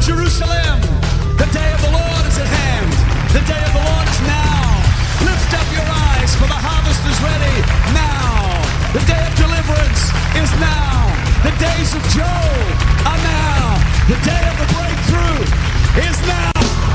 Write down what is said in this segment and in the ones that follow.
Jerusalem, the day of the Lord is at hand. The day of the Lord is now. Lift up your eyes, for the harvest is ready now. The day of deliverance is now. The days of Joel are now. The day of the breakthrough is now.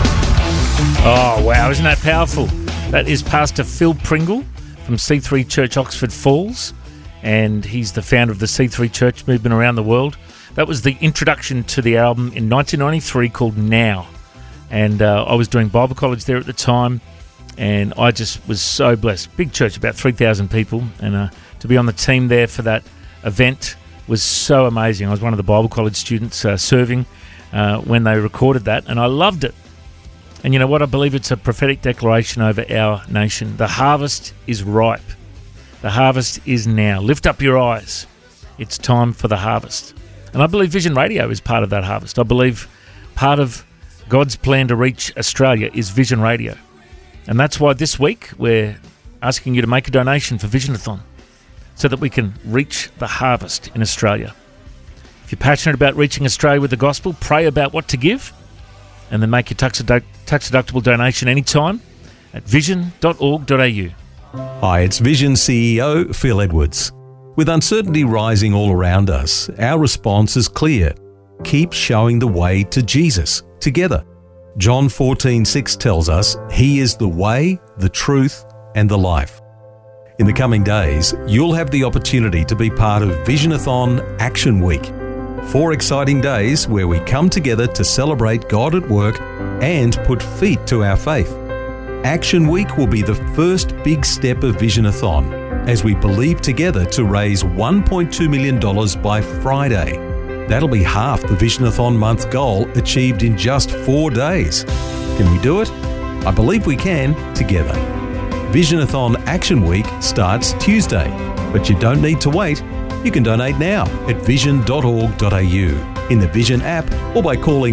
Oh, wow, isn't that powerful? That is Pastor Phil Pringle from C3 Church, Oxford Falls, and he's the founder of the C3 Church movement around the world. That was the introduction to the album in 1993 called Now, and I was doing Bible college there at the time, and I just was so blessed. Big church, about 3,000 people, and to be on the team there for that event was so amazing. I was one of the Bible college students serving when they recorded that, and I loved it. And you know what? I believe it's a prophetic declaration over our nation. The harvest is ripe. The harvest is now. Lift up your eyes. It's time for the harvest. And I believe Vision Radio is part of that harvest. I believe part of God's plan to reach Australia is Vision Radio. And that's why this week we're asking you to make a donation for Visionathon so that we can reach the harvest in Australia. If you're passionate about reaching Australia with the gospel, pray about what to give, and then make your tax-deductible donation anytime at vision.org.au. Hi, it's Vision CEO Phil Edwards. With uncertainty rising all around us, our response is clear. Keep showing the way to Jesus together. John 14:6 tells us He is the way, the truth, and the life. In the coming days, you'll have the opportunity to be part of Visionathon Action Week. 4 exciting days where we come together to celebrate God at work and put feet to our faith. Action Week will be the first big step of Visionathon as we believe together to raise $1.2 million by Friday. That'll be half the Visionathon month goal achieved in just 4 days. Can we do it? I believe we can together. Visionathon Action Week starts Tuesday, but you don't need to wait. You can donate now at vision.org.au, in the Vision app, or by calling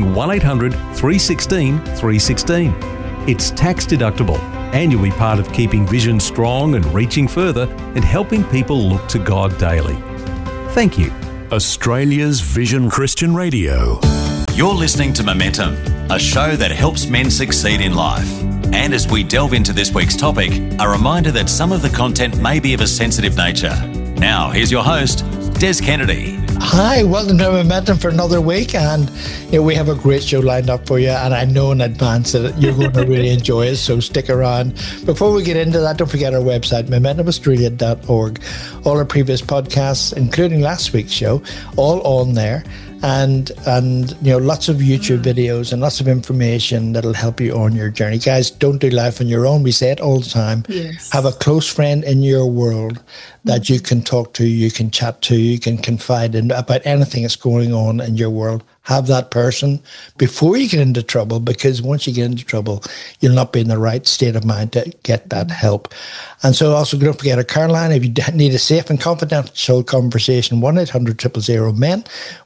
1-800-316-316. It's tax deductible, and you'll be part of keeping Vision strong and reaching further and helping people look to God daily. Thank you. Australia's Vision Christian Radio. You're listening to Momentum, a show that helps men succeed in life. And as we delve into this week's topic, a reminder that some of the content may be of a sensitive nature. Now, here's your host, Des Kennedy. Hi, welcome to Momentum for another week, and we have a great show lined up for you, and I know in advance that you're going to really enjoy it, so stick around. Before we get into that, don't forget our website, momentumaustralia.org. All our previous podcasts, including last week's show, all on there. And lots of YouTube videos and lots of information that'll help you on your journey. Guys, don't do life on your own. We say it all the time. Yes. Have a close friend in your world that you can talk to, you can chat to, you can confide in about anything that's going on in your world. Have that person before you get into trouble, because once you get into trouble, you'll not be in the right state of mind to get that help. And so also don't forget our care line. If you need a safe and confidential conversation, 1-800-000-MEN,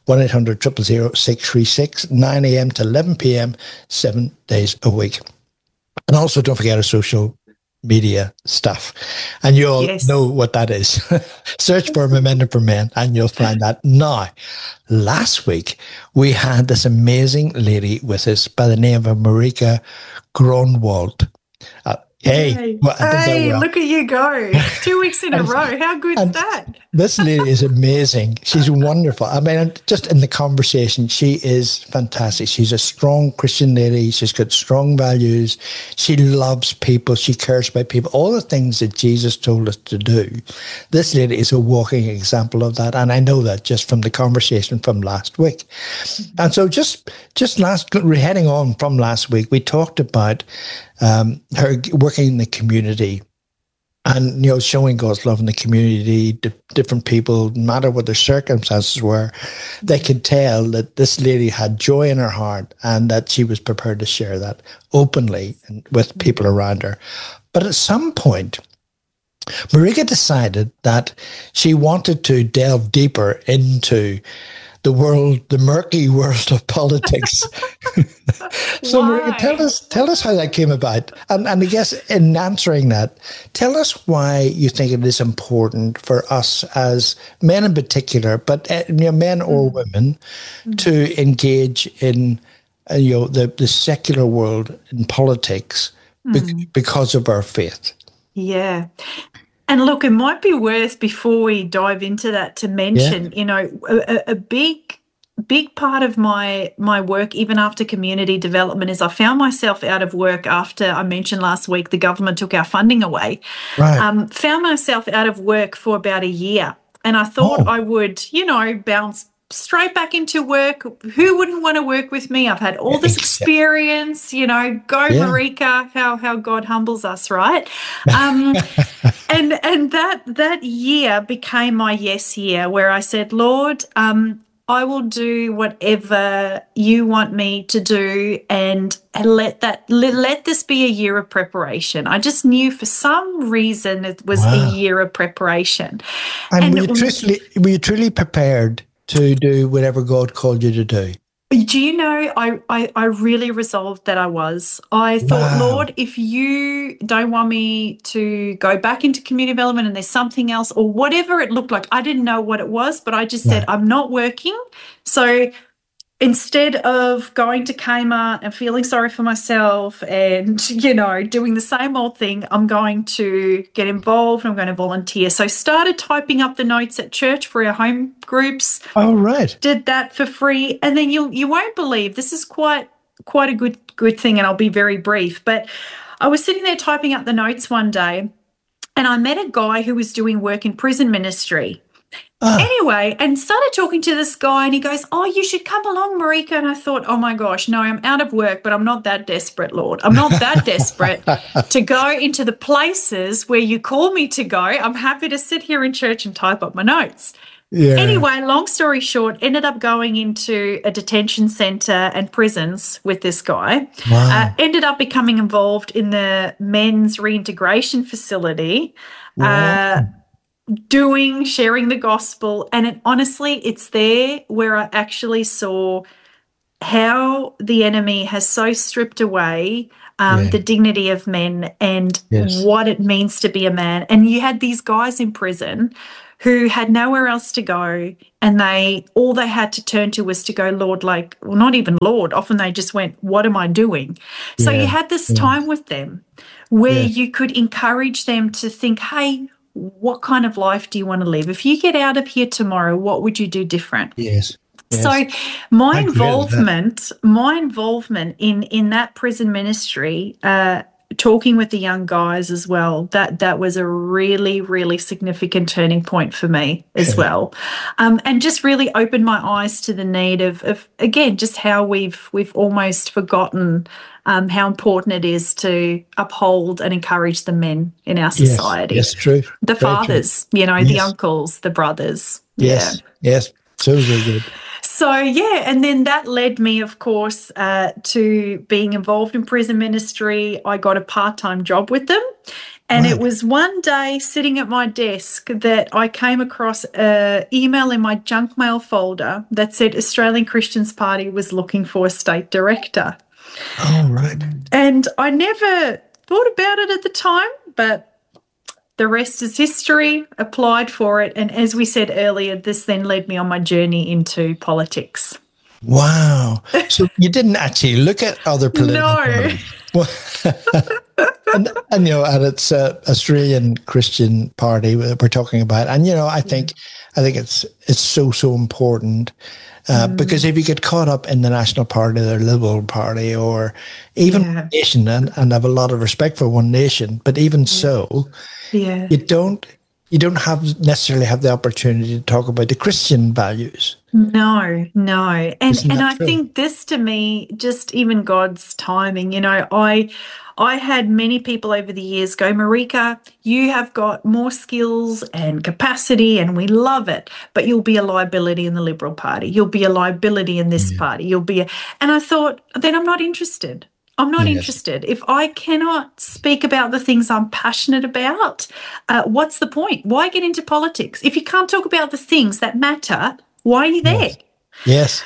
1-800-000-636, 9 a.m. to 11 p.m., 7 days a week. And also don't forget our social media stuff, and you all know what that is. Search for Momentum for Men and you'll find that. Now, last week we had this amazing lady with us by the name of Marika Gronwald. Hey, look at you go. 2 weeks in a row. How good is that? This lady is amazing. She's wonderful. I mean, just in the conversation, she is fantastic. She's a strong Christian lady. She's got strong values. She loves people. She cares about people. All the things that Jesus told us to do. This lady is a walking example of that. And I know that just from the conversation from last week. And so just heading on from last week, we talked about her working in the community and, showing God's love in the community to different people, no matter what their circumstances were. They could tell that this lady had joy in her heart and that she was prepared to share that openly with people around her. But at some point, Marika decided that she wanted to delve deeper into the murky world of politics. So Marika, tell us how that came about. And I guess in answering that, tell us why you think it is important for us as men in particular, but men or women, to engage in the secular world in politics because of our faith. Yeah. And look, it might be worth, before we dive into that, to mention, a big part of my work, even after community development, is I found myself out of work after, I mentioned last week, the government took our funding away. Right. Found myself out of work for about a year. And I thought I would, bounce straight back into work. Who wouldn't want to work with me? I've had all this experience, go Marika, how God humbles us, right? And that year became my yes year, where I said, Lord, I will do whatever you want me to do, and let this be a year of preparation. I just knew for some reason it was a year of preparation. And were you truly prepared to do whatever God called you to do? Do you know, I really resolved that I was. I thought, Lord, if you don't want me to go back into community development and there's something else or whatever it looked like, I didn't know what it was, but I just said, I'm not working. So instead of going to Kmart and feeling sorry for myself and, doing the same old thing, I'm going to get involved. I'm going to volunteer. So started typing up the notes at church for our home groups. Oh, right. Did that for free. And then you won't believe, this is quite a good thing, and I'll be very brief. But I was sitting there typing up the notes one day, and I met a guy who was doing work in prison ministry. Anyway, and started talking to this guy, and he goes, oh, you should come along, Marika. And I thought, oh my gosh, no, I'm out of work, but I'm not that desperate, Lord. I'm not that desperate to go into the places where you call me to go. I'm happy to sit here in church and type up my notes. Yeah. Anyway, long story short, ended up going into a detention centre and prisons with this guy. Wow. Ended up becoming involved in the men's reintegration facility. Wow. Sharing the gospel. And honestly, it's there where I actually saw how the enemy has so stripped away the dignity of men and what it means to be a man. And you had these guys in prison who had nowhere else to go, and all they had to turn to was to go, Lord, not even Lord. Often they just went, what am I doing? So you had this time with them where you could encourage them to think, hey, what kind of life do you want to live? If you get out of here tomorrow, what would you do different? Yes. So my involvement in that prison ministry, talking with the young guys as well, that was a really, really significant turning point for me as well. And just really opened my eyes to the need of again, just how we've almost forgotten how important it is to uphold and encourage the men in our society. Yes, true. The fathers, the uncles, the brothers. Yes, so good. So, and then that led me, of course, to being involved in prison ministry. I got a part-time job with them. And it was one day sitting at my desk that I came across an email in my junk mail folder that said Australian Christians Party was looking for a state director. Oh, right. And I never thought about it at the time, but the rest is history. Applied for it. And as we said earlier, this then led me on my journey into politics. Wow. So you didn't actually look at other political parties. and it's Australian Christian Party that we're talking about. And, I think it's so important. Because if you get caught up in the National Party, the Liberal Party, or even One Nation, and I have a lot of respect for One Nation, but even so, you don't necessarily have the opportunity to talk about the Christian values. No. And I think this, to me, just even God's timing, I had many people over the years go, Marika, you have got more skills and capacity and we love it, but you'll be a liability in the Liberal Party. You'll be a liability in this party. And I thought, then I'm not interested. I'm not interested. If I cannot speak about the things I'm passionate about, what's the point? Why get into politics? If you can't talk about the things that matter, why are you there? Yes.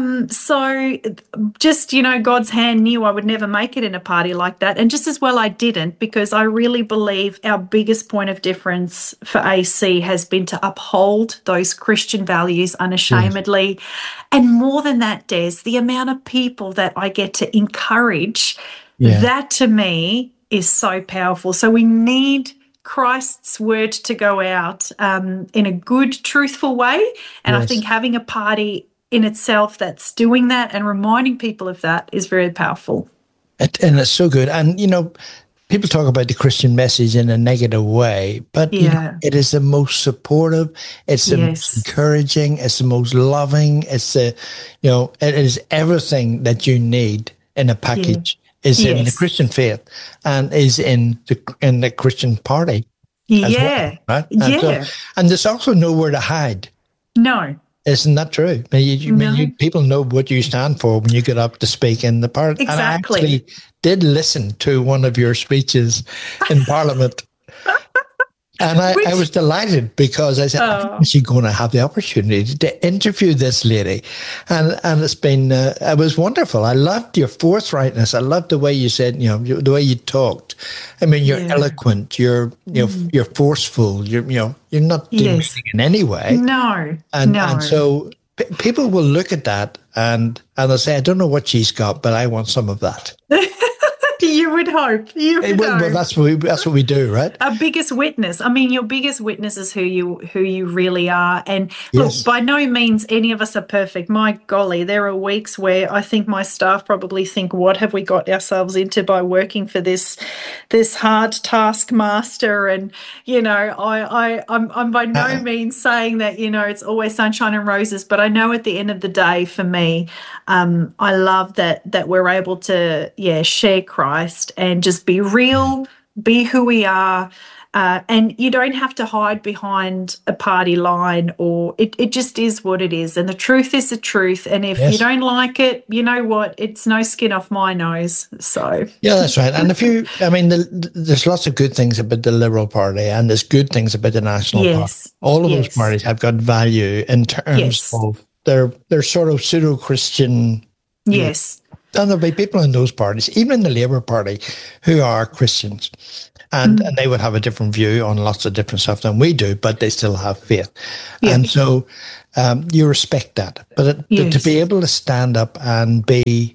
So just, God's hand knew I would never make it in a party like that. And just as well I didn't, because I really believe our biggest point of difference for AC has been to uphold those Christian values unashamedly. Yes. And more than that, Des, the amount of people that I get to encourage, that to me is so powerful. So we need Christ's word to go out in a good, truthful way. And I think having a party in itself that's doing that and reminding people of that is very powerful. And it's so good. And, people talk about the Christian message in a negative way, but it is the most supportive, it's the most encouraging, it's the most loving, it's it is everything that you need in a package. Is in the Christian faith and is in the Christian party as well, right? And there's also nowhere to hide. No. Isn't that true? People know what you stand for when you get up to speak in the parliament. Exactly. And I actually did listen to one of your speeches in Parliament. And I was delighted because I said, I'm actually going to have the opportunity to interview this lady. And it's been, it was wonderful. I loved your forthrightness. I loved the way you said, the way you talked. I mean, you're eloquent, you're forceful, you're not demeaning in any way. No, And so people will look at that and they'll say, I don't know what she's got, but I want some of that. You would hope. Well, that's what we do, right? Our biggest witness. I mean, your biggest witness is who you really are. And look, by no means any of us are perfect. My golly, there are weeks where I think my staff probably think, "What have we got ourselves into by working for this hard taskmaster?" And I'm by no means saying that it's always sunshine and roses. But I know at the end of the day, for me, I love that we're able to share Christ and just be real, be who we are, and you don't have to hide behind a party line, or it just is what it is, and the truth is the truth. And if you don't like it, you know what? It's no skin off my nose. So that's right. And there's lots of good things about the Liberal Party, and there's good things about the National Party. All of those parties have got value in terms of their sort of pseudo-Christian. Yes. And there'll be people in those parties, even in the Labour Party, who are Christians. And they would have a different view on lots of different stuff than we do, but they still have faith. Yeah. And so you respect that. But to be able to stand up and be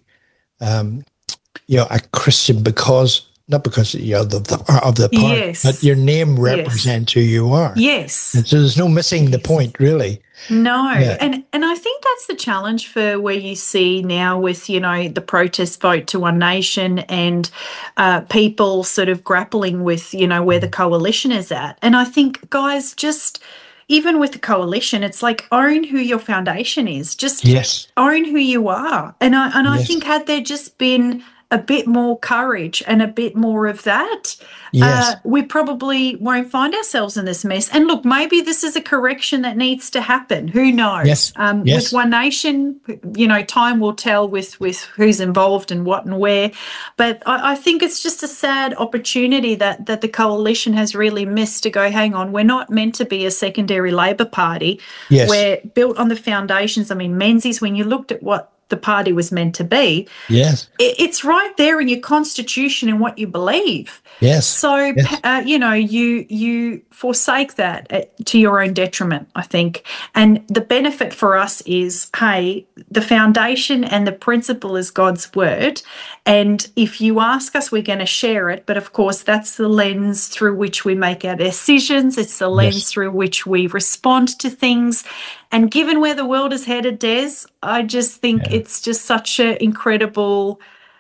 a Christian not because you're of the party, but your name represents who you are. Yes. And so there's no missing the point, really. No. Yeah. And I think that's the challenge for where you see now with, the protest vote to One Nation and people sort of grappling with, where the coalition is at. And I think, guys, just even with the coalition, it's like own who your foundation is. Just own who you are. And I think had there just been a bit more courage and a bit more of that, we probably won't find ourselves in this mess. And look, maybe this is a correction that needs to happen. Who knows? With One Nation, time will tell with who's involved and what and where. But I think it's just a sad opportunity that the coalition has really missed to go, hang on, we're not meant to be a secondary Labor Party. Yes. We're built on the foundations. I mean, Menzies, when you looked at what the party was meant to be. Yes. It's right there in your constitution and what you believe. Yes. So, you forsake that to your own detriment, I think. And the benefit for us is, hey, the foundation and the principle is God's word. And if you ask us, we're going to share it. But of course, that's the lens through which we make our decisions. It's the lens through which we respond to things. And given where the world is headed, Des, I just think it's just such an incredible,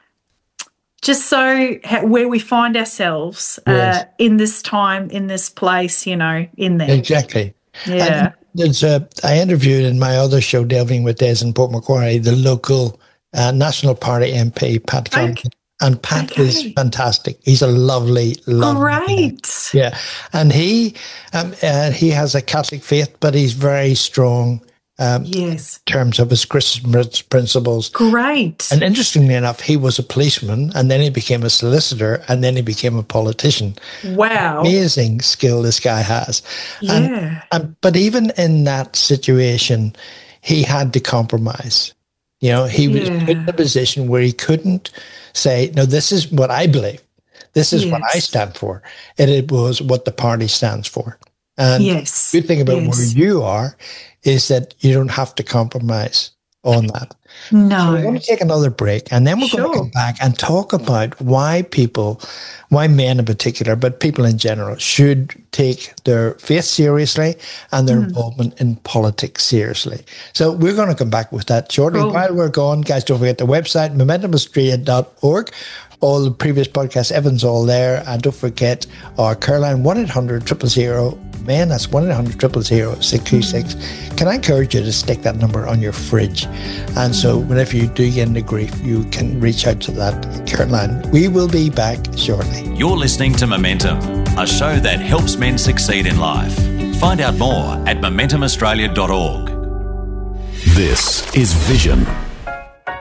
where we find ourselves in this time, in this place, in there. Exactly. Yeah. And I interviewed in my other show, Delving with Des in Port Macquarie, the local National Party MP, Pat Conklin. And Pat is fantastic. He's a lovely Great. Man. Yeah. And he has a Catholic faith, but he's very strong in terms of his Christian principles. Great. And interestingly enough, he was a policeman, and then he became a solicitor, and then he became a politician. Wow. Amazing skill this guy has. Yeah. But even in that situation, he had to compromise. You know, he was put in a position where he couldn't say, no, this is what I believe. This is what I stand for. And it was what the party stands for. And the good thing about where you are is that you don't have to compromise on that. No. So we're going to take another break, and then we're going to come back and talk about why men in particular, but people in general, should take their faith seriously and their involvement in politics seriously. So we're going to come back with that shortly. Cool. While we're gone, guys, don't forget the website, momentumaustralia.org. All the previous podcasts, Evan's all there. And don't forget our Caroline 1-800-000 men. That's 1-800-000-626. Can I encourage you to stick that number on your fridge? And so whenever you do get into grief, you can reach out to that Caroline. We will be back shortly. You're listening to Momentum, a show that helps men succeed in life. Find out more at momentumaustralia.org. This is Vision